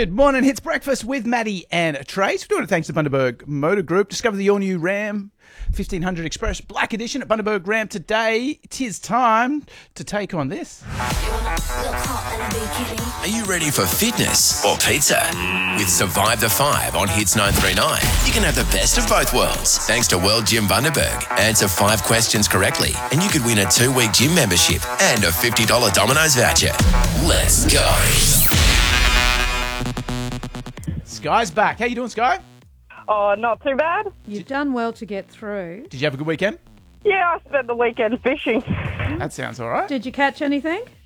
Good morning. Hits breakfast with Maddie and Trace. We're doing it thanks to Bundaberg Motor Group. Discover the all-new Ram 1500 Express Black Edition at Bundaberg Ram today. Tis time to take on this. Are you ready for fitness or pizza? With Survive the 5 on Hits 939, you can have the best of both worlds thanks to World Gym Bundaberg. Answer 5 questions correctly and you could win a 2-week gym membership and a $50 Domino's voucher. Let's go. Sky's back. How you doing, Sky? Oh, not too bad. You've done well to get through. Did you have a good weekend? Yeah, I spent the weekend fishing. That sounds all right. Did you catch anything?